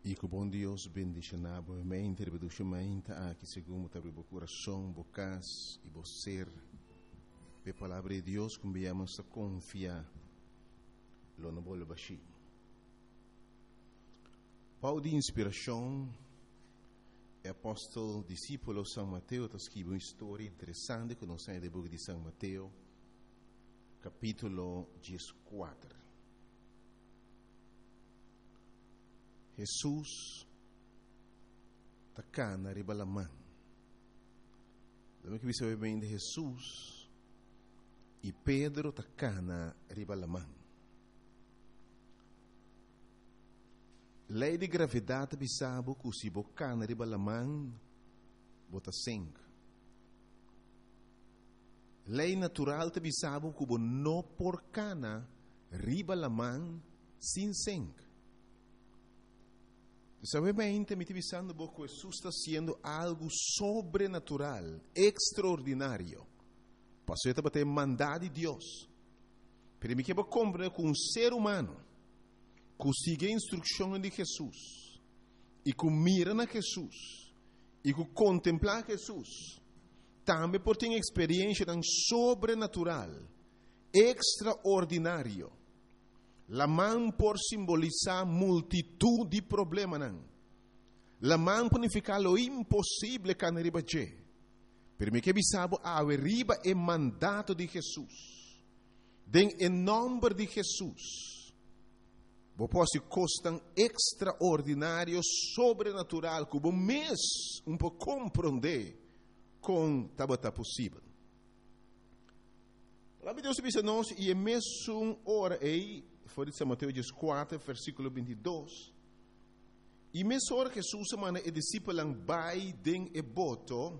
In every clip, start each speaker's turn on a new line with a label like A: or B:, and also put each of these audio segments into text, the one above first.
A: E que o bom Deus bendiga mente, rebeduche mente, que segundo abre o coração, bocas e o ser. A palavra de Deus, como viemos a confiar, lo não vou baixar. Paulo de inspiração, é apóstolo, discípulo São Mateus, está escrevendo uma história interessante que nós temos no livro de São Mateus, capítulo 14. Jesus está cá na ribalamã. Lembra que você vai bem de Jesus e Pedro está cá na ribalamã. Lei de gravidade bisabo que se boca na ribalamã bota sangue. Lei natural te bisabo que bo no porca na ribalamã sem sangue. Sabemente me divisando que Jesus está sendo algo sobrenatural, extraordinário. Passou a ter mandado de Deus. Pero me quero compreender que um ser humano que sigue a instrução de Jesus e que mira na Jesus e que contempla Jesus, também por ter experiência tão sobrenatural, extraordinário. La mão por simbolizar multitud de problemas. La mão por significar lo impossível que não arriba. Pero me que bisabo a arriba é mandato de Jesus. Em nome de Jesus. Vos posso costar extraordinário, sobrenatural, que vos mesmo um pouco compreender com tabata possível. A palavra de Deus diz a nós, e é mesmo hora aí, foi de São Mateus 14, versículo 22. E mesmo hora que Jesus manda e discípulo vai den e boto,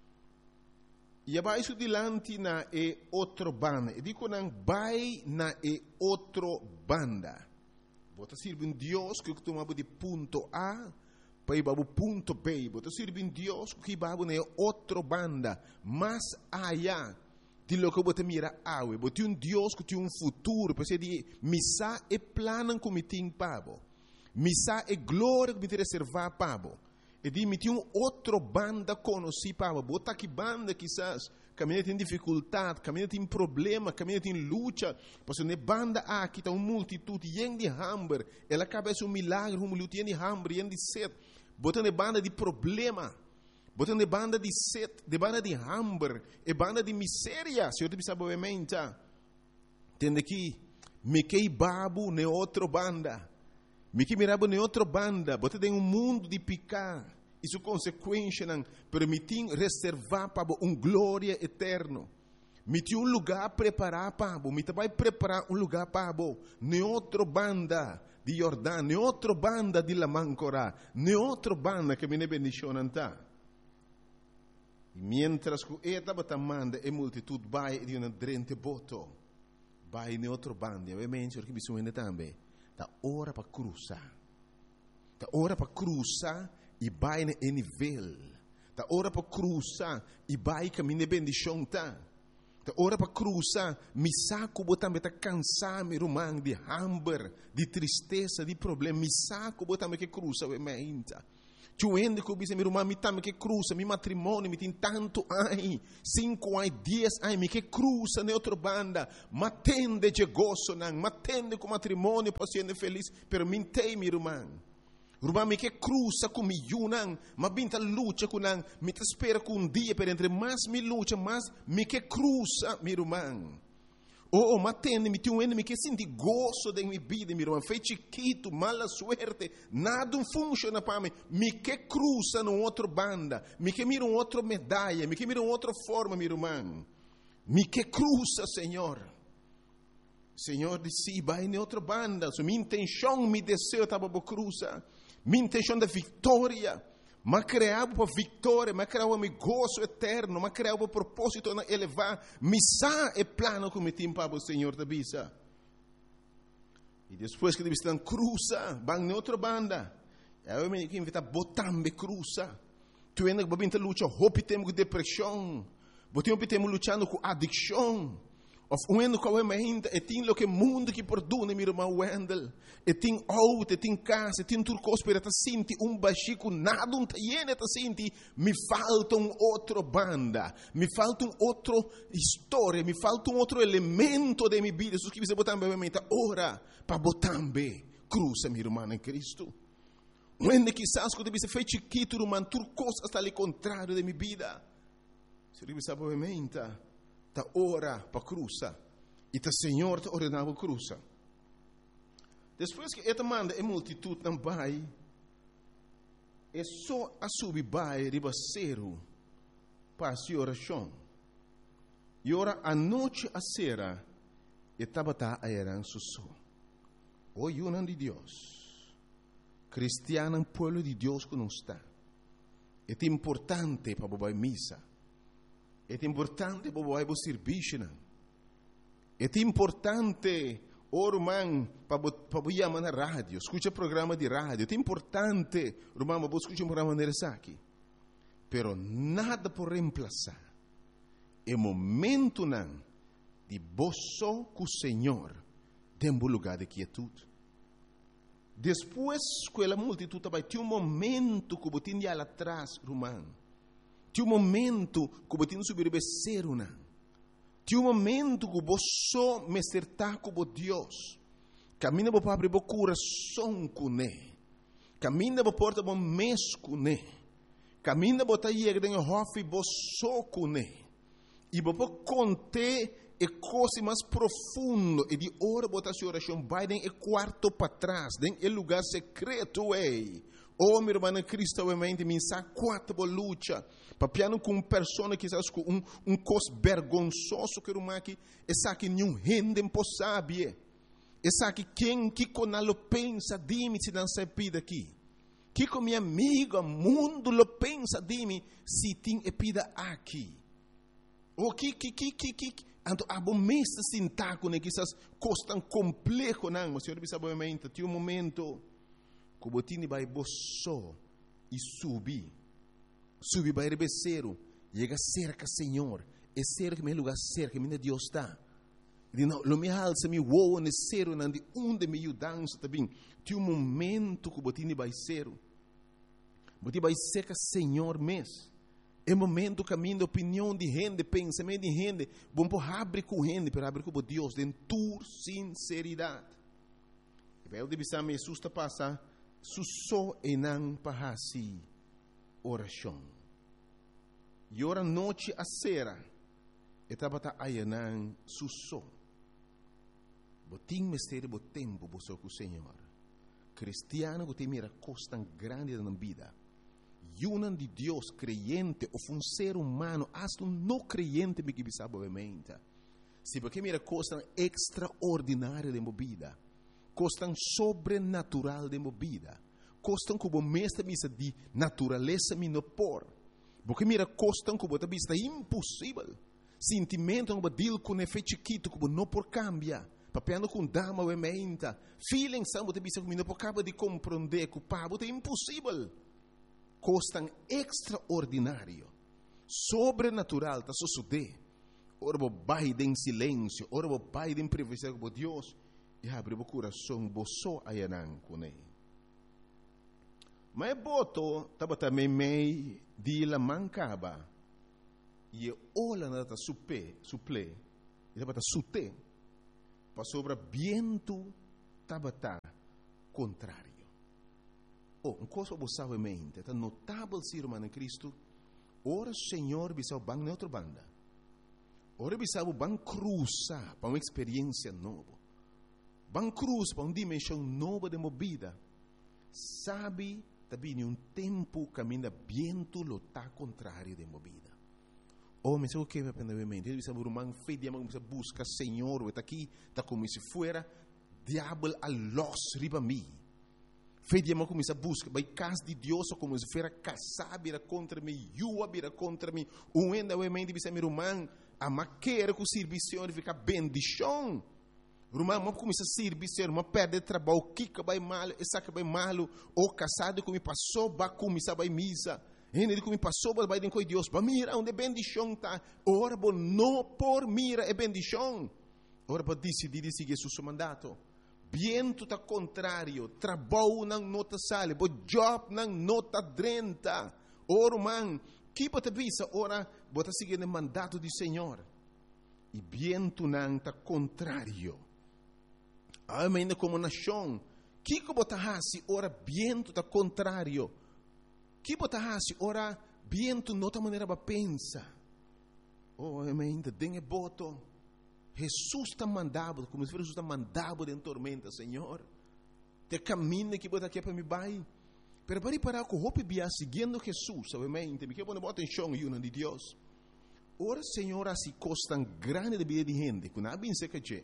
A: e abaixo dilante na e outro banda. E digo não vai na e outro banda. Bota sirve Deus que tomava de ponto A para ir para o ponto B. Bota sirve Deus que vai na outro banda, mais allá de lo que você mira awe, você tem Deus que tem futuro, para ser de missa e plano que me tem pabo, missa e glória que me tem reservar pabo, e de me tem outro banda conhecido pabo, bota que banda quizás caminha tem dificuldade, caminha tem problema, caminha tem luta, porque ne banda aqui está uma multitud yen de hambre, ela cabeça um milagre, uma luta yen de hambre, yen de sede, bota ne banda de problema. Botando de banda de sede, de banda de hambre, e banda de miséria. Se eu te pensava obviamente, tende que me que babu ne outra banda, me que mirabo ne outra banda, bota tem mundo de picar, isso consequência não permitir reservar para glória eterno. Me tem lugar preparar para me vai preparar lugar para ne outra banda de Jordão, ne outra banda de la Mancora, ne outra banda que me ne bendicionam tá. E mientras que ela manda a multitud vai de uma drente boto, vai em outro bando, obviamente, porque bisogna também, da hora para cruzar, da hora para cruzar e vai em nível, da hora para cruzar e vai caminhar bendição tá, da hora para cruzar, me saco botar tá cansado, me rumang de hambre, de tristeza, de problema, me saco botar que cruza, obviamente. Chuende que eu meu irmão me também que cruza, meu matrimônio me tem tanto ai, 5 ai, 10 ai, me que cruza na outra banda, matende de gozo não, matende com matrimônio para ser feliz, pero mintei meu irmão. Irmão me que cruza com meu não, mas binta luta com não, me te espera com dia para entre mais me luta, mais me que cruza meu irmão. Oh, matende, me tem me que senti gozo da minha vida, meu irmão. Foi chiquito, mala suerte, nada funciona para mim. Me que cruza no outro banda, me que mira outra medalha, me que mira outra forma, meu irmão. Me que cruza, Senhor. Senhor disse, vai em outra banda. Minha intenção, meu desejo estava para cruzar. Minha intenção da vitória. Mas criava para vitória, mas criava para gozo eterno, mas criava para propósito de elevar. Missa é plano que me tem para o Senhor da Bisa. E depois que eles estão cruza, vão em outra banda. Eu me invito a botar me cruza. Tu ainda vai vir lutar, hope temos depressão, temos lutando com adicção. Of uendo com a mente, e tem lo que mundo que perdona, meu irmão Wendel. E tem auto, e tem casa, e tem tudo coisa para te sentir baxico, nada um taien, te sentir, me falta outro banda, me falta outra história, me falta outro elemento de minha vida. Se você botar na mente, ora, para botar bem, cruza, meu irmão em Cristo. Uendo quizás quando você fez chiquito, irmão, tudo coisa está ali contrário de minha vida. Se você sabe a mente, ta ora para cruza e ta Senhor te ordenava cruza. Depois que esta manda a multitud não vai, é só a subir vai ribaceiro para a oração. E ora a noite a sera e tabata a eran susso. O yunan de Deus, cristiano pueblo de Deus que não está. É importante para bobar missa. É importante para o serviço. É importante, irmão, para chamar na rádio. Escuta programa de rádio. É importante, irmão, para escutar um programa de aqui. Pero nada por reemplazar. É momento não de boço com o Senhor dentro do lugar de quietude. Depois que a multitud vai ter momento que você tem lá atrás, irmão. Tem momento que você tem que subir becerro, não. Tem momento que você me acertar com Deus. Camina para abrir o coração com Ele. Camina para porta o mês com Ele. Camina para ir em hofe você com Ele. E para contar a coisa mais profunda e de hora botar sua oração vai em quarto para trás, em lugar secreto aí. Oh, meu irmão Cristo, obviamente, me sabe quatro luta. Papiano com uma pessoa que sabe com cos vergonzoso que irmão aqui, essa que nenhum rende impossível. Essa que quem que conalo pensa de mim se não se pida aqui. Que com minha amiga, mundo lo pensa de mim se tem pida aqui. O que Anto abo mesta sintaco ne quizás costan complejo não, mas senhor bisa obviamente tem momento que botini vai bosso e subi vai rebeceiro, chega cerca Senhor, é cerca meu lugar cerca, minha Deus está. E não, lo me alça me woa ne cero não de onde me dança também. Tem momento que botini vai ser cerca Senhor mesmo. É momento caminho de opinião de gente, pensamento de gente. Bom por abrir com gente, para abrir com Deus, de tua sinceridade. E vai eu divisar me susta passar, susso e não para assim oração. E ora noite a sera, e tabata ayanan susso. Botim mistério bo tempo bo com o Senhor. Cristiano que tem mira costa grande na vida. Yunan de Deus creyente ou um ser humano, hasta um não creyente me que sabe obviamente. Se porque mira costa extraordinária de movida, costa sobrenatural de movida, costa como mestre misa de natureza me no por, porque mira costa como ta vista impossível, sentimento como deal com efeito chiquito como não por cambia. Papiando com dama obviamente, feeling são ta vista como não por acaba de compreender que o pavo é impossível. Costan extraordinário, sobrenatural, está sucedendo. Ora, vai em silêncio, ora, vai em privacidade com Deus, e abre o coração, você ayanan com ele. Mas boto, estava também meio de la mancaba, e olha nada suple, e estava sute, para sobre viento, estava contrário. Uma coisa você sabe mente, é notável ser humano em Cristo. Ora, Senhor, bisau bang na outra banda. Ora, bisau bang cruza para uma experiência nova. Bang cruza para uma dimensão nova de movida. Sabe, também um tempo caminha viento lo tá contrário de movida. Oh, mas o que vai aprender a mente? Ele bisau rumang fe dia mag busca Senhor, está aqui, está como se fuera diabo a los riba mi. Fei dia mal começa a busca, vai casa de Deus ou como se fera casar vira contra mim, yua vira contra mim, ainda o mente bisa me rumang, a maquera com o serviço fica bendição. Rumang mal começa a serviço, uma perde trabalho, kika vai mal, essa que vai malo, ou casado como passou, vai começar vai misa. Ele que me passou vai den com Deus, para mira onde bendição tá. Ora bo não por mira é bendição. Ora bo decidir seguir seu mandato. Viento tá contrário, trabalho não nota sale, bo job não nota 30. Ora man, que bota visa ora bota seguir o mandato do Senhor. E viento não tá contrário. Ainda como nação, que bota hasi ora viento tá contrário. Que bota hasi ora viento nota maneira ba pensa. Oh, ainda tem boto. Jesus está mandado, como se Jesus está mandado em tormenta, Senhor. Te caminho que bota aqui para me vai. Pero para parar com o bia seguindo Jesus, obviamente, me quer botar atenção e uma de Deus. Ora, Senhor, assim costam grande de vida de gente, que não bem se que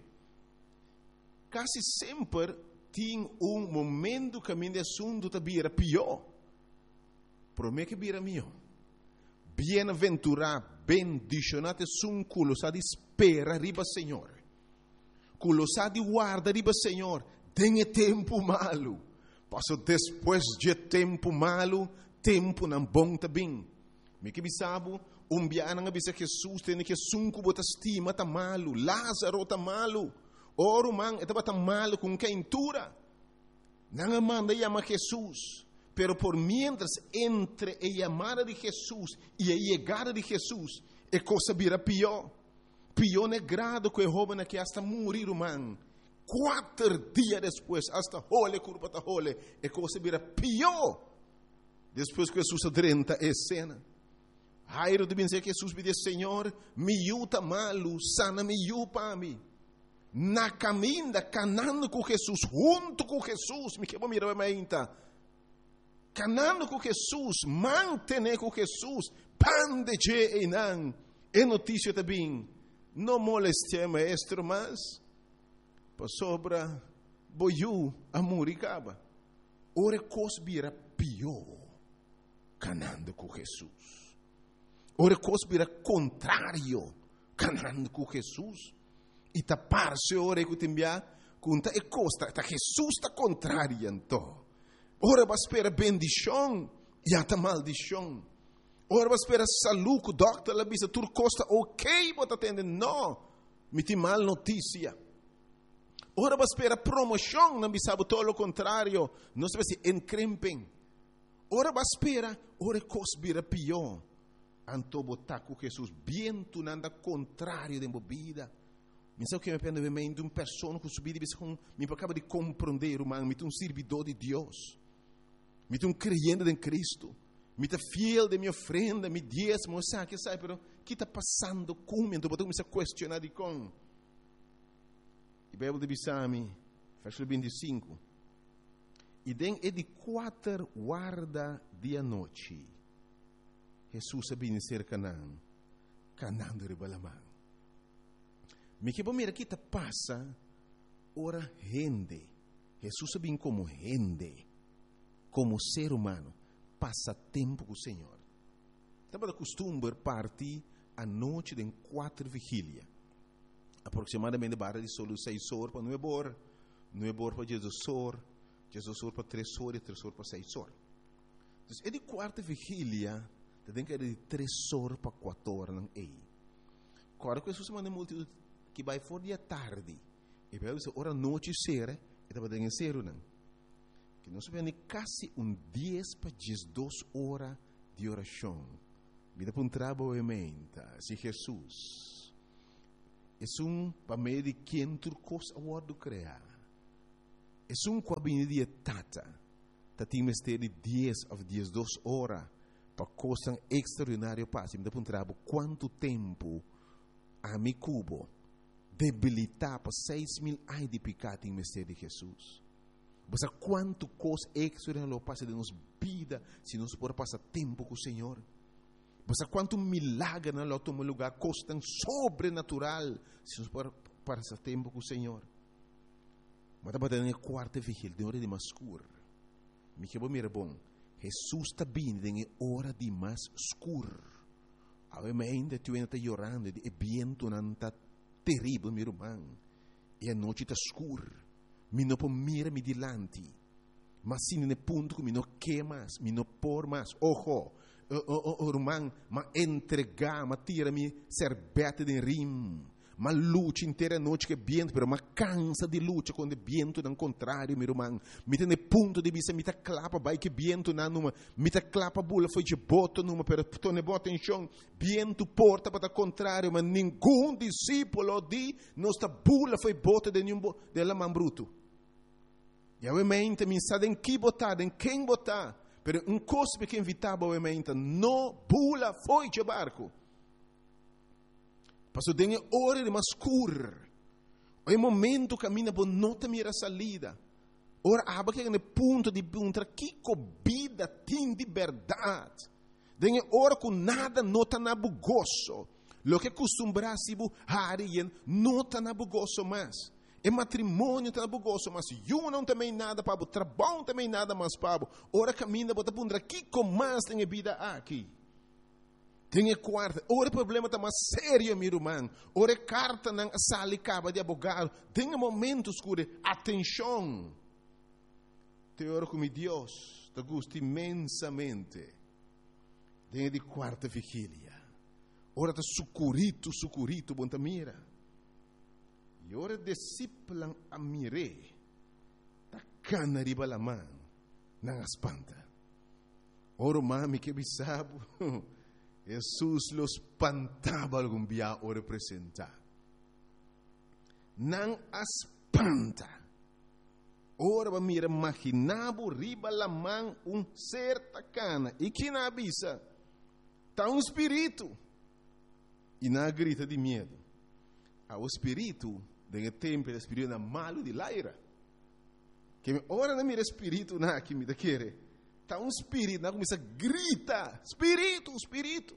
A: quase sempre tem momento que me assunto tá bira pior. Promete que bira mio. Bienaventurado, bendicionate sun culo sa di spera riba Senhor. Culo sa di guarda riba Senhor. Tem tempo malo. Passo depois de tempo malo, tempo não bom também. Me que bisabo, biana nga bisa Jesus tem que sunku bota estima tá malo, Lázaro tá malo. Oro man etaba tá malo com quem tura. Não manda chama Jesus. Pero por mientras entre a llamada de Jesús y a llegada de Jesús, es cosa vira pior. Pior negrado que el joven que hasta morir, man. 4 días después, hasta jole, curva ta jole, es cosa vira pior. Después que Jesús adrenta a escena. Jairo de dizer que Jesús me diz, Senhor, me yuta malo, sana me yupa a mim. Na caminda, canando com Jesus, junto com Jesus, me quebra mirar a minha. Canando com Jesus, mantener com Jesus, pan de je e não. É notícia também. Não moleste maestro, mas para sobra boiu amor e caba. Ora cosbira pior, canando com Jesus. Ora cosbira contrário, canando com Jesus. E tapar-se ora que timbia, conta e costa, tá Jesus está contrário então. Ora vai esperar bendição e até maldição. Ora vai esperar saúde, o doctor lá bisa tur costa ok, bota atender não, me tem mal notícia. Ora vai esperar promoção, não bisa todo o contrário, não se vai se encrempem. Ora vai esperar, ora cosbira pior. Anto botar com Jesus, bem tu nanda contrário de bebida. Me sabe que me pende de uma pessoa que subir e me acaba de compreender, man, me tem servidor de Deus. Me tem creyente em Cristo. Me tem fiel de minha ofrenda, me diezmo, sabe que sabe, pero que está passando comigo? Então, eu me questionar de com. E a Bíblia de Bissami, versículo 25. E den é de 4 guarda de noite. Jesus sabia ser Canaã. Canaã de Rebalamã. Me que bom mira que está passa, ora rende. Jesus sabia como rende. Como ser humano, passa tempo com o Senhor. Estava de costume partir à noite de 4 vigília. Aproximadamente barra de solo 6 horas para 9 horas. 9 horas para 16 horas. 16 horas para 3 horas e 3 horas para 6 horas. Então, é de 4 vigília, tem que ir de 3 horas para 4 horas. Não é? Agora, que Jesus manda multidão que vai fora de tarde. E vai dizer, ora noite será, e estava dentro de ser, não? Que nós vemos quase 10 para 12 horas de oração. Vida para um trabalho se Jesus é para meio de quem turcos a word criar. É cabine de tata. Tem mistério de 10 a 12 horas para coisa extraordinária passe. Vida para um trabalho quanto tempo a mi cubo debilitar para 6.000 anos de pecado em mistério de Jesus. Mas quanto coisa extraordinária passa de nossa vida se nós podemos passar tempo com o Senhor. Mas quanto milagre não toma lugar, coisa tão sobrenatural se nós podemos passar tempo com o Senhor. Mas estava dando a 4ª vigília, de hora de mais escuro. Me que bom, bom. Jesus está vindo em hora de mais escuro. Ainda tu ainda está chorando, e vento não está terrível, meu irmão. E a noite está escura. Mi não pode mirar me dilante. Mas se no ponto que mi não quer mais, mi não por mais. Ojo, irmão, mas entregar, mas tira-me serbete de rim. Mas luta inteira noite que viento, pero mas cansa de luta quando viento não contrário, meu irmão. Me tem ponto de vista, me tá clapa, vai que viento na numa, me tá clapa bula foi de boto numa, pero tu ne bota em chão, viento porta para contrário, mas nenhum discípulo de nossa bula foi bota de nenhum de la man bruto. E a mente me sabe em que botar, em quem botar, pero um cospe que invitava a mente, no bula foi de barco. Passo tem hora de mascur. É momento que caminha por nota mira salida. Ora aba que é ponto de punta que vida tem de verdade. Tem hora com nada nota na bugoso. Lo que costumbra se bu harien nota na bugoso mais. É matrimônio tá na bugoso, mas eu não também nada para o trabalho também nada mais para. Ora caminha por punta que com mais tem vida aqui. Tem quarta, ora o problema está mais sério, meu irmão. Ora carta na sala acaba de abogado. Tem momentos que atenção. Te oro com Deus, te gusta imensamente. Tem de quarta vigília. Ora está sucurito, bom mira. E ora disciplan a mire. Ta cana riba la mão, não espanta. Ora mami que bisabo. Jesus los espantava algum dia o representar. Não espanta. Ora, mira, imaginava riba la mão certa cana. E que na avisa, está espírito. E na grita de medo. O espírito, de tempo, o espírito malo de laira. Que ora não mira espírito, na que me querer. Está espírito, não começa a gritar, espírito.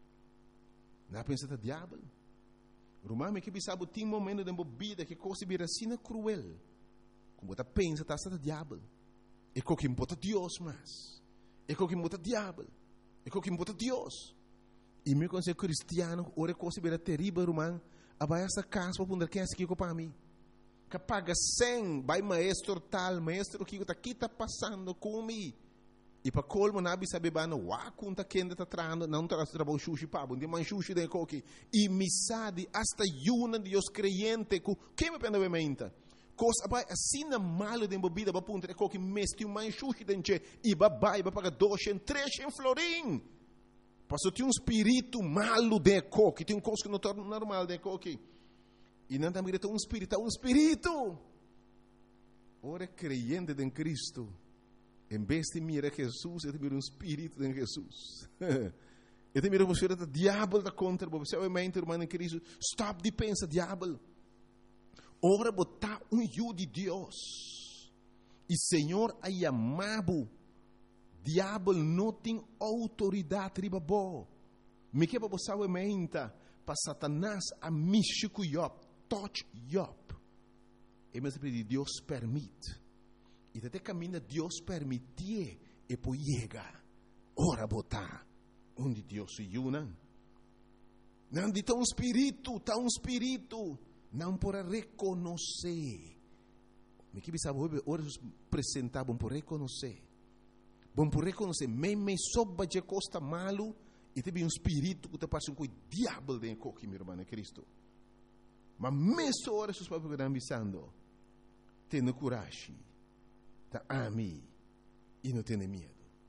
A: Não pensa que é diabo. Romano que sabe tem momento de bebida que coisa vira assim cruel. Como você pensa, está diabo. É o que importa Deus mais. É o que importa diabo. É o que importa Deus. E meu conselho cristiano, ora coisa vira terrível, romano. Abai essa casa para poder quem é que para mim. Que paga 100, vai maestro tal, maestro que está passando comigo. E para colmo nabi sabe bano wa kunta kenda está trando não traz trabalho sushi pabo de man sushi de coque e misade hasta yuna de os creyente ku que me pena vementa coisa vai assim na malo de bebida para punta de coque mesti um man sushi denche e babai vai pagar 200 300 florim passou tem espírito malo de coque tem coisa que não torna normal de coque e não também tem espírito ora creyente em Cristo. Em vez de mirar Jesus, ele mira espírito de Jesus. Ele mira você o diabo da contra, você é mente irmão em Cristo. Stop de pensar diabo. Ora botar de Deus. E Senhor a chamado. Diabo não tem autoridade riba bo. Me que você é mente para Satanás a mexer com Job, touch Job. E mas Deus permite. E até caminha Deus permitir e poi chega. Ora botar onde Deus se una. Não de tão espírito, não por reconhecer. Me que sabe ora apresentar bom por reconhecer. Bom por reconhecer, me soba de costa malo e teve espírito que te passa com o diabo de coque, meu irmão Cristo. Mas mesmo ora seus papos que estão pensando, tenha coragem. Ami e não tem medo.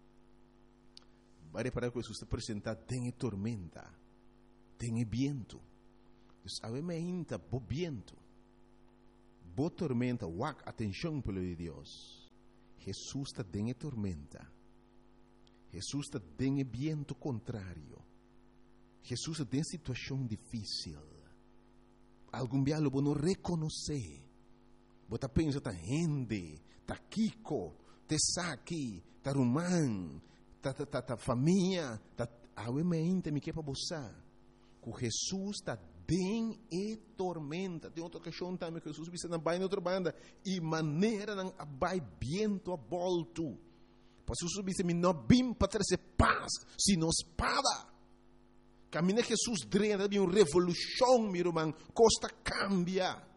A: Vai reparar que Jesus apresenta tem tormenta, tem viento. Então, a mente bo viento, bo tormenta, wak atenção pelo de Deus. Jesus está tem tormenta. Jesus está tem viento contrário. Jesus tem situação difícil. Algum dia lo não reconhecer. Você pensa tá rende. Ta Kiko, te Saki, ta Rumán, ta família, ta mente me que para você. Que Jesus está bem e tormenta. Tem outra questão também que Jesus disse na baia outra banda e maneira não abai viento a volto. Pois Jesus disse me não bim para trazer paz, sino espada. Caminha Jesus drena de uma revolução, meu irmão, costa cambia.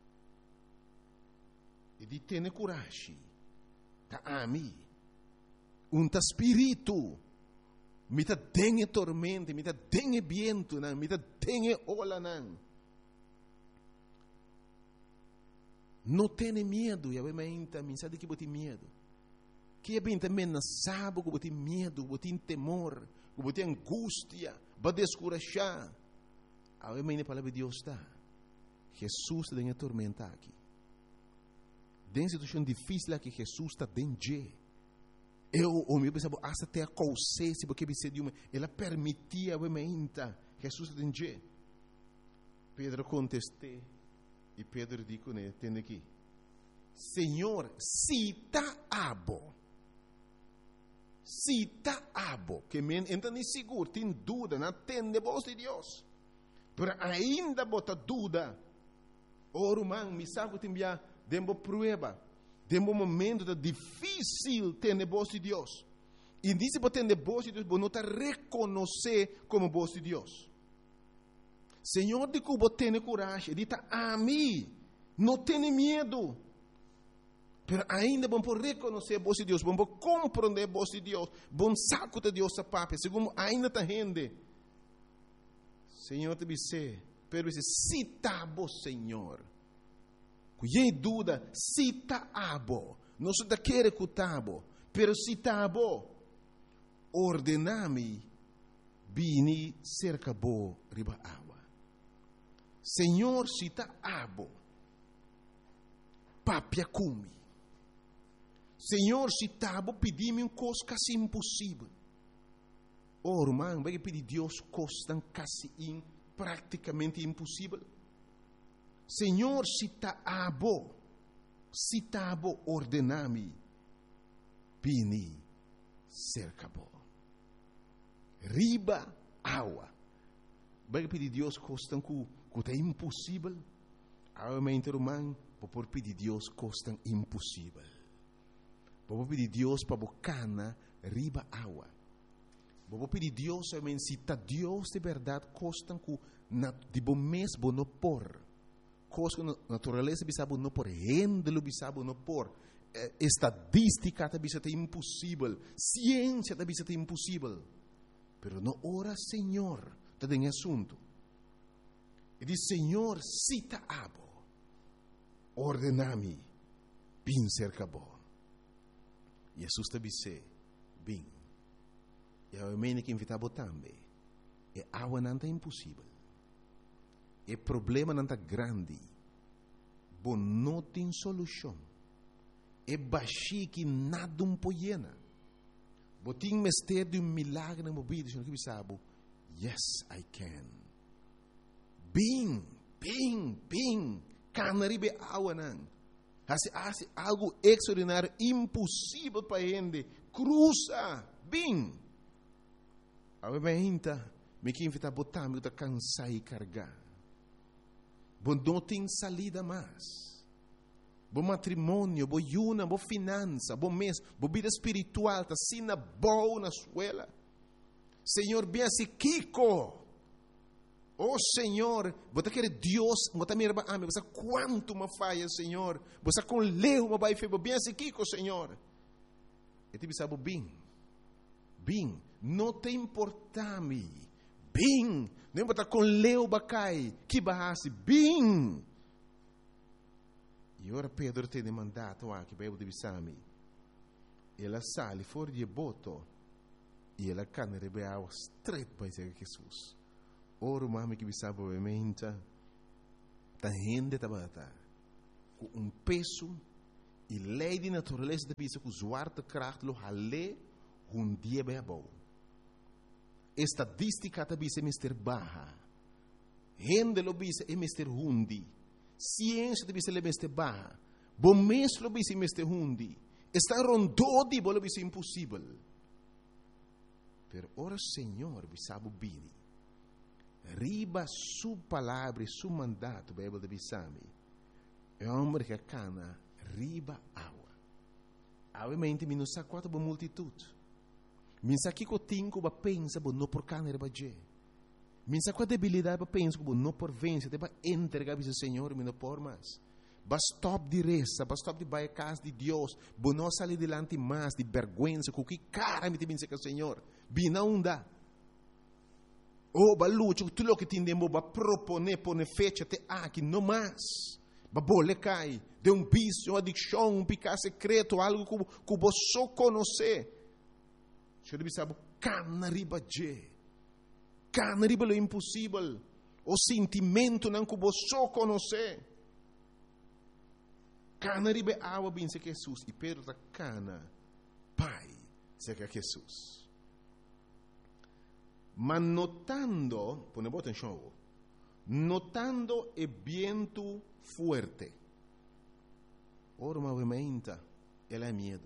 A: E di tene coragem. Ta ami. Unta spirito. Mita dengue tormenta, mita dengue viento, mita dengue ola. Não tenha medo, e a menta, me sabe que você tem medo. Que é bem também não sabe que você tem medo, você tem temor, você tem angústia, vai descurajar. A menta, a palavra de Deus está. Jesus está em tormenta aqui. Tem situação difícil aqui, Jesus está dentro. O meu pensava, até a coisa, se porque você de uma, ela permitia a menta, Jesus está dentro. Pedro contestou. E Pedro disse, né, tem aqui, Senhor, se está abo, que me entende seguro, tem dúvida, não tem de voz de Deus, mas ainda bota dúvida, irmão, me sabe que tem uma prova, tem um momento difícil ter de voz de Deus, e disse que tem de voz de Deus, você não está reconhecer como voz de Deus. Senhor, de que você tem coragem, diz a mim, não tenha medo. Mas ainda vamos reconhecer a voz de Deus, vamos compreender a voz de Deus, vamos saco de Deus a papai, segundo ainda está rende. Senhor, te disse, pero disse, se está bom, Senhor. Cuidei dúvida, se está bom, não se quer que está bom, pero se está bom, ordename, vini cerca bo riba água. Senhor, se está abo, papia cumi. Senhor, se está abo, pedi-me coisa quase impossível. Irmão, vai pedir Deus coisa quase praticamente impossível. Senhor, se está abo, ordename, pini, cerca bo. Riba água. Vai pedir Deus coisa que é impossível, realmente, irmão, vou pedir Deus coisa impossível. Vou pedir Deus para bocana riba água. Vou pedir Deus, realmente, se está Deus de verdade, coisa que de bom mês vou não pôr. Coisa que a natureza bisabo não pôr, rendelo bisabo não pôr. Estadística também é impossível, ciência também é impossível. Pero não ora, Senhor, está em assunto. E diz, Senhor, cita abo, ordenami, bin cerca bo. Jesus te disse, bin. E a mene que invitava também. E água não é impossível. E problema não é grande. Bom, não tem solução. E baixi que nada poiena. Bom, tem mistério de milagre na vida, que sabe, yes, I can. Bing, canaribe água não. Hace algo extraordinário, impossível para gente. Cruza, bing. A gente, me que invita a botar, me está cansar e carregar. Bom, não tem salida mais. Bom matrimônio, bom yuna, bom finança, bom mês, bom vida espiritual, tá sina boa na escola. Senhor, bem assim, Kiko. Oh Senhor, você quer Deus, você me ama, você quanto me falha, Senhor. Você com leu, me vai fazer bem assim, Kiko, Senhor. E te sabe bem, não te importa-me. Bem, não importa com leu, bacai, que barrasse, bem. E ora Pedro tem demandado aqui, para eu te bisami. Ela sale fora de boto, e ela cana rebeau straight para Jesus. Ora, mami que bisaba obviamente, ta gente tabata, com peso e lei de natureza de bisa com zwarte kracht lo hale dia bebo. Estadística ta bisa mister baha. Gente lo bisa e mister hundi. Ciência de bisa le mister baha. Bom mês lo bisa mister hundi. Está rondó di bo lo bisa impossível. Per ora Senhor bisabo bini. Riba su palavra e su mandato, Bíblia de Bissami. É um homem que cana riba água. Obviamente, me não sabe quanto a multitude. Me sabe que eu tenho que pensar, não por cana riba je. Me sabe qual debilidade para pensar, não por vencer, para entregar ao Senhor, me não por mais. Ba stop de reza, ba stop de vai a casa de Deus. Ba não sair delante mais de vergonha, com que cara me tem que o Senhor. Bina unda. Oh, ba luta, tudo o que tem demo ba propone, pone fecha te aqui não mais. Ba bole cai, de vício, adicção, pecado secreto, algo que você só conhece. Você deve saber, cana riba je. Cana riba lo impossível. O sentimento não que você só conhece. Cana riba água bem se Jesus. E Pedro da cana, pai, se que Jesus. Mas notando, pone atenção, notando o vento fuerte. Ora, movimenta, ela é medo.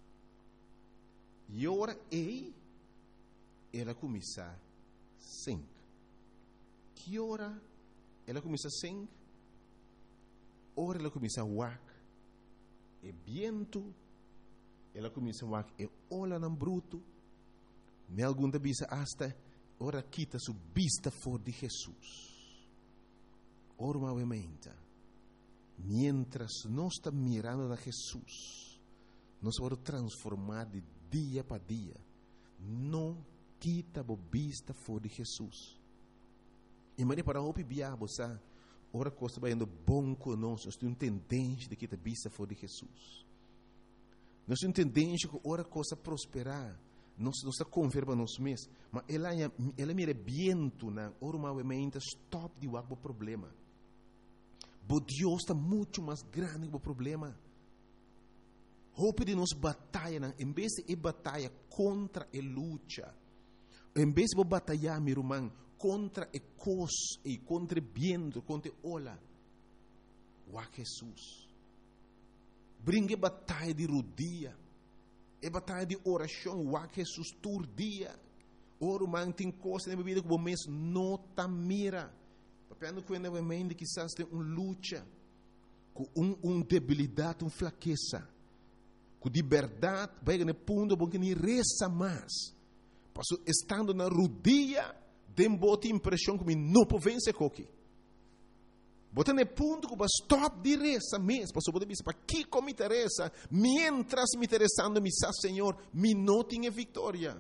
A: E ora, ela começa a sing. Que ora, ela começa a sing. Ora, ela começa a wak. E vento, ela começa a wak. E olha não bruto. Me alguma vez hasta, ora quita sua vista fora de Jesus. Ora, movimenta. Mientras nós estamos mirando a Jesus, nós vamos transformar de dia para dia. Não quita a vista fora de Jesus. E mas para o biabo, sabe? Ora coisa vai indo bom conosco. Nós temos tendência de quitar a vista fora de Jesus. Nós temos tendência que ora coisa prosperar. Nós está converba nós mesmos. Mas ela mira viento na ora movimenta stop de o problema. Mas Deus está muito mais grande que o problema. Roupa de nós batalha, em vez de batalha contra a luta, em vez de batalhar, meu irmão, contra a cos e contra o viento, contra a ola, o Jesus. Brinque batalha de rodia, e batalha de oração, o Jesus todo dia. Ora, irmão, tem coisa na vida que o mês não está mira. Papiando com a mente quizás tem luta, com debilidade, fraqueza, com de verdade, vai no ponto bom que nem reza mais. Passo estando na rodia, tem boa impressão que não pode vencer coque. Bota no ponto que vai stop de reza mesmo. Passo pode dizer para que como me interessa, mientras me interessando me sa Senhor, me não tenha vitória.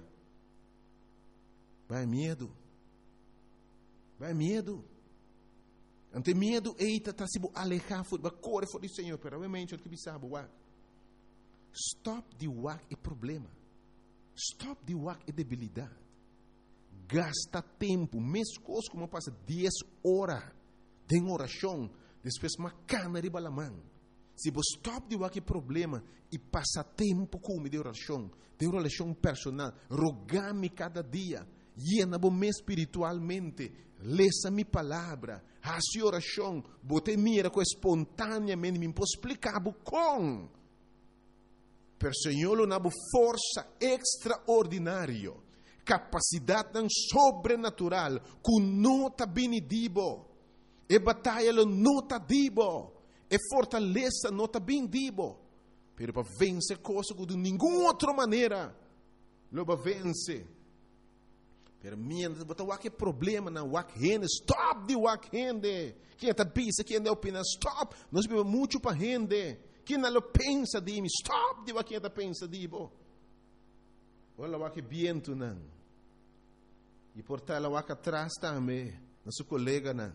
A: Vai medo. Vai medo. Ante medo, está se alejar, vai correr fora do Senhor, pero realmente, o que sabe, stop de wak é problema. Stop de wak é debilidade. Gasta tempo, mesmo coisa como passa 10 horas de oração, depois uma cana de balamão. Se você stop de wak é problema e passa tempo com de oração personal, rogar-me cada dia, llena-me espiritualmente, lesa minha palavra, faça oração, botei mira com espontaneamente, me posso explicar com. Per Senhor, na força extraordinária, capacidade sobrenatural, com nota benedibo, e batalha nota dibo, e fortaleza nota bendibo, pero para vencer coisa de nenhuma outra maneira, lo para vencer. Pero mientras botar o que problema na wak rende, stop de wak rende. Quem está pensa, quem não opina, stop. Nós vivemos muito para rende. Quem não pensa de mim, stop de wak quem está pensa de mim. Olha o wak viento não. E portar o wak atrás também, nosso colega não.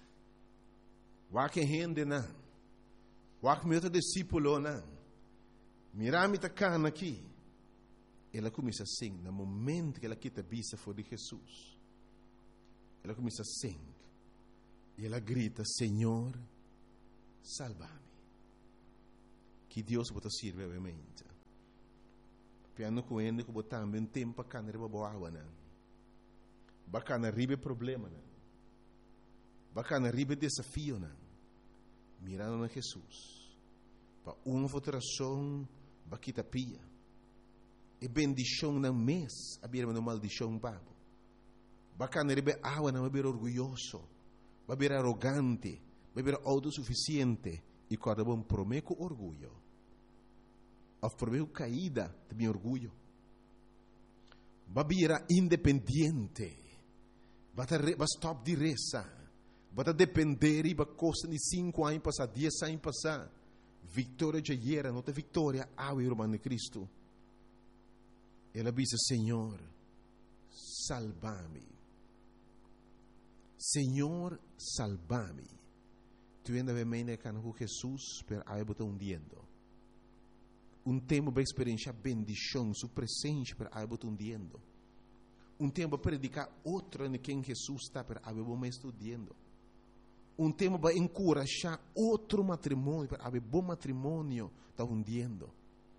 A: Wak rende não. Wak meu discípulo não. Mirame tá cana aqui. Ela começa a sing, no momento que ela quita a vista fora de Jesus. Ela começa a sing. E ela grita, Senhor, salva-me. Que Deus pode servir, obviamente. Piano com ele, que botar um tempo para canar boa água, não. Bacana ribe problema, não. Bacana ribe desafio, não. Mirando na Jesus. Para uma votação, baquita pia. E bendição não mês, abrir uma maldição babo. Bacana rebe água não beber orgulhoso, beber arrogante, beber autossuficiente e cada bom prometo orgulho. Of prometo caída de meu orgulho. Beber independente, ba stop de reza, Bota depender e costa de 5 anos passar, 10 anos passar. Vitória já era, não tem vitória, ao irmão de Cristo. Ela disse, Senhor, salva-me. Senhor, salva-me. Tu ainda vem me com Jesus, pero aí botar hundiendo. Tempo para experienciar bendição, sua presença, pero aí botar hundiendo. Tempo para predicar outra em quem Jesus está, pero aí botar estudando. Tempo para encorajar outro matrimônio, pero aí bom matrimônio está hundiendo.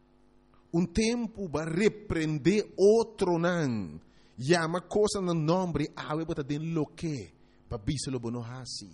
A: Tempo para repreender outro não. Llama coisa no nome, aí botar dentro lo que, para biselo bono hasi.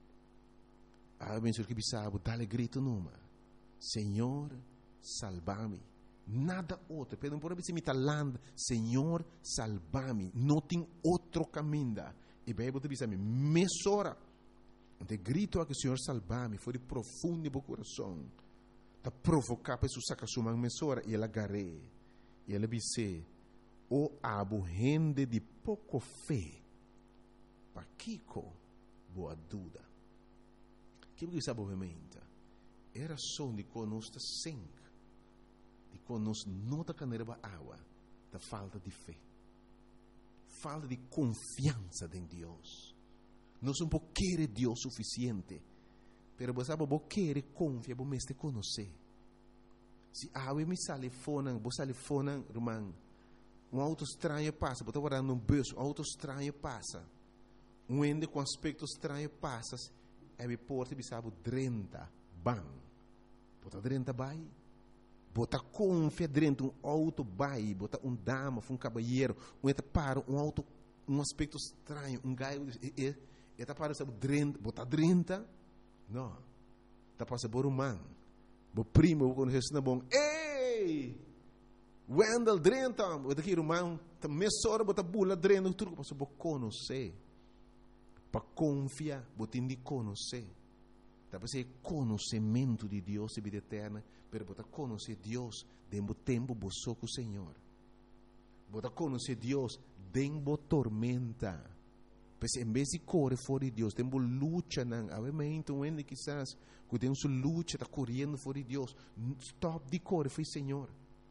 A: Aí bem que bisabo, dá-lhe grito numa. Senhor, salva-me. Nada outro. Pedro, por exemplo, me land, Senhor, salva-me. Não tem outro caminho. E bem, você diz a mim, mesora. Então, grito a que o Senhor salva-me. Foi de profundo no coração. Está provocar para sacar sua mão, mesora. E ela agarrei. E ela disse, o abo rende de pouco fé. Para Kiko, boa dúvida. Que você sabe, obviamente, era só de conosco sangue. E quando nós não está água, da falta de fé, falta de confiança em Deus. Nós não queremos Deus suficiente, mas você não quer confiar, você conhecer. Se a água me sale fora, você sale fora, irmão, auto estranho passa, você está guardando um bus, auto estranho passa, ende com aspecto estranho passa, e porta sabe 30 bang, bota 30 bai. Bota confia dentro auto bai, bota dama, caballeiro, para auto, aspecto estranho, gaio, eta para sabe 30, bota 30, não, tá para saber man, bo primo, quando Jesus na bom, ei, Wendell 30, bota aqui irmão, tá mesora, bota bula 30, tudo para saber conhecer, para confiar, bota indi conhecer. Para ser conhecimento de Deus e vida eterna, pero para conhecer Deus dentro do tempo com o Senhor. Para conhecer Deus dentro da tormenta. Porque em vez de correr fora de Deus, dentro da luta, obviamente, quizás, que tem sua luta, está correndo fora de Deus. Stop de correr, foi Senhor.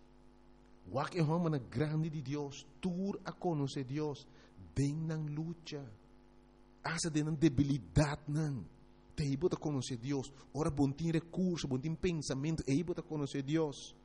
A: O que é uma grande de Deus, tur a conhecer Deus dentro da luta. Essa dentro da debilidade, não. Te bota conhecer Deus. Ora, bom tem recurso, bom tem pensamento. E bota conhecer Deus.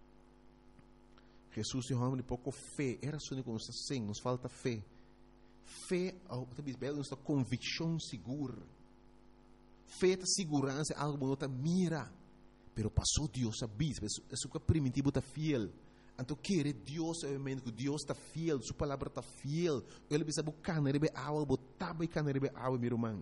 A: Jesus tem um pouco fé. Era só que nos assim, nos falta fé. Fé, nos dá convicção segura. Fé é segurança, algo que não mira. Pero passou Deus a bis. Isso que é primitivo está fiel. Então, querer Deus, obviamente, que Deus está fiel. Sua palavra está fiel. Ele precisa buscar na rebe água, botar bem na rebe água, meu irmão.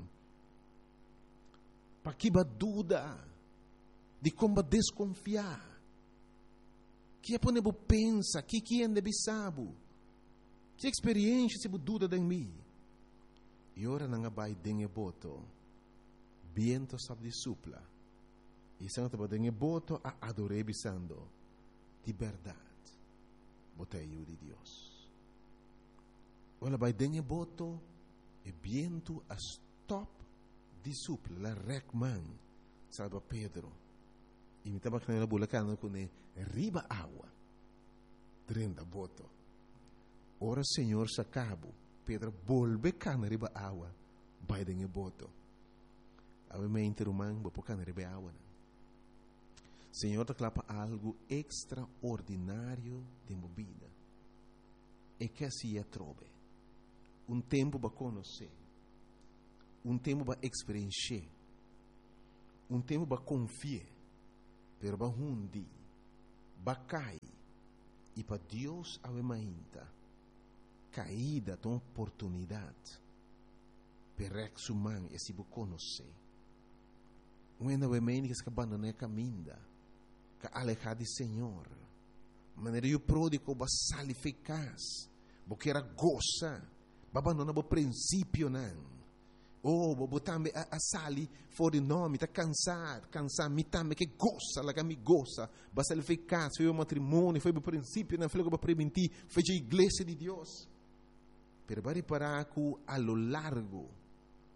A: Para que dúvida de como desconfiar. Que é para pensa, que é de sabe. Que experiência se dúvida em mim. E ora não vai dengue boto. Viento sabe de supla. E se não te dengue boto a adorar bisando. De verdade. Botei eu de Deus. Ora vai dengue boto e viento a stop de supla, la recman, salva Pedro. E me estava com a bulacana com riba água. 30 boto. Ora Senhor sacabo, Pedro volve cana riba água, vai dengue boto. Obviamente irmão, vou pôr cana riba água. Senhor te clapa algo extraordinário de movida. E que assim é trobe. Tempo para conhecer. Tempo para experienciar. Tempo para confiar. Pero para hundi, para cair. E para Deus ainda caída de uma oportunidade. Para exumar e se conhecer. Ainda obviamente que se abandona a caminho. Que alejar de Senhor. Maneira o pródigo para sair eficaz. Porque era goza. Para abandonar o princípio não. Botambe a sali fora de nome, está cansar, me também que gosta, lá que me gosta, basta ele eficaz, foi o matrimônio, foi o princípio, não foi o para prevenir, foi a igreja de Deus. Pero vai reparar que a lo largo,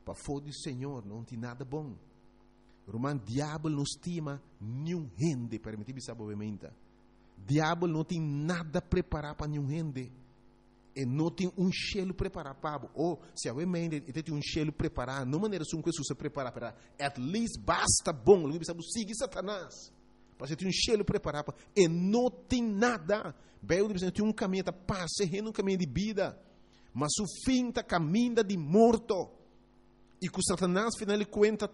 A: para fora do Senhor não tem nada bom. Romano, diabo não estima nenhum rende, permite-me saber obviamente. Diabo não tem nada preparado para nenhum rende. E não tem cheiro preparado para ou se obviamente tem cheiro preparado, não maneira como que se prepara para, at least basta bom, não precisa seguir Satanás. Para ter cheiro preparado e não tem nada. Bem, tem caminho de paz, um caminho de vida, mas o fim está caminho de morto. E com Satanás, final de conta,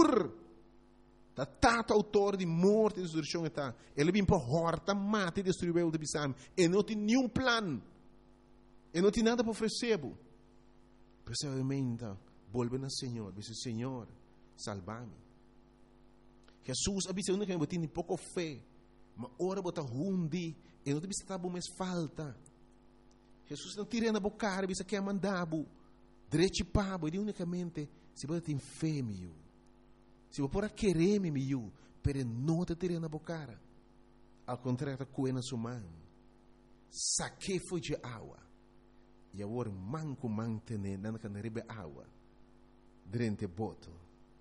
A: da tata autor de morte e destruição está. Ele vem para horta, mata e destruir o de Bissam. E não tem nenhum plano. E não tem nada para oferecer. Precisamente, volve ao Senhor. Diz, Senhor, salva-me. Jesus, a visão que eu tenho pouco fé. Mas ora bota rundi. E não tem que estar mais falta. Jesus não tira na boca, bisa que é mandado. Direito pabo, e unicamente, se você tem fé, meu. Se você pode querer, meu, pero não te tira na boca. Ao contrário, coe na sua mão. Saque foi de água. E agora, manco mantene, não can rebe água. Drente boto.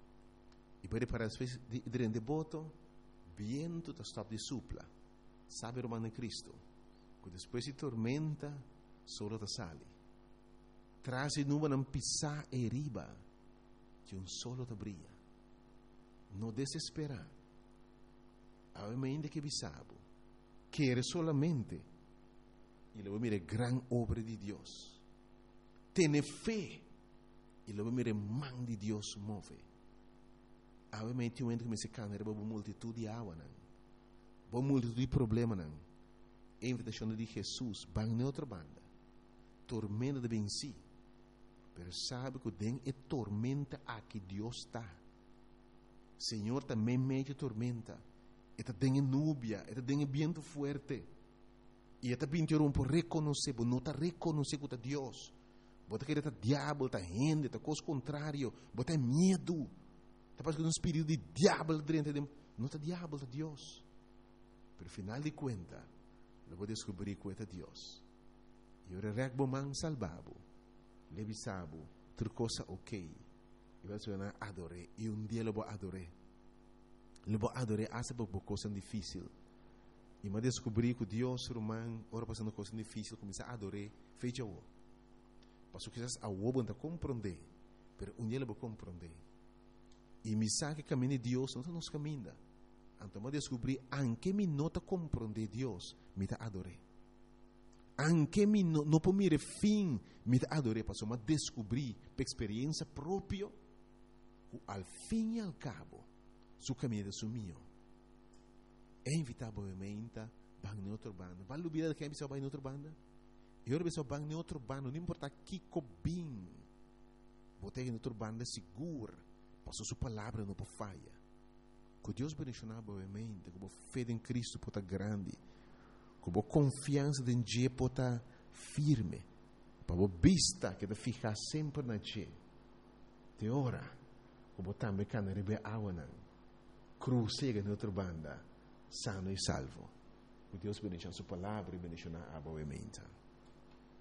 A: E pode para as vezes, drente boto, viento está stop de supla. Sabe, Romano Cristo, que depois de tormenta, solo te sale. Traz e nuvem não pisar e riba, que solo te brilha. Não desesperar. Obviamente que bisabo, quer solamente, e luego mire gran obra de Dios. Tiene fe, e luego mire man de Dios move. Obviamente, um momento que me se cana, uma multitud de água, uma multitud de problemas, a invitação de Jesus, vai em outra banda, tormenta de venci, pero sabe que tem é tormenta aqui Deus está. Senhor também meio tormenta, e tem nubia, e tem vento forte, e também tem um por reconhecer, não está reconhecer que é Deus, bota que é diabo, está gente, está coisa contrário, bota medo. Está passando um espírito de diabo dentro de não está diabo, está Deus. Pero final de conta, eu vou descobrir que é Deus. E eu regbo man salvabo, levisabo, outra coisa ok. E vai sonar adoré. E dia eu vou adoré. Eu vou adoré hasta por coisa difícil. E eu descobri que Deus, romano, ora passando coisa difícil, começa a adorar, fecha o. Passo que a o não compreender, pero dia eu vou compreender. E me sabe que caminho de Deus não nos caminha. Então eu descobri, anche me nota compreender Deus, me ta adoré. Anche me não por mire fim, me ta adoré, passou a descobrir, por experiência própria, al fim e al cabo, su caminho é su mio. É invitavelmente, vai em outra banda. Vai lubir que é vai em outra banda? E agora pessoal vai em outra banda, não importa que cobim. Botei em outra banda segura. Passou sua palavra não pode falha. Que Deus bendicionar obviamente, que a fé em Cristo pode estar grande, que a confiança em Deus pode estar firme, para a vista que te ficar sempre na Deus. Te ora, que a também can rebe água não, cruzega na outra banda, sano e salvo. Que Deus bendicionar sua palavra e bendicionar obviamente.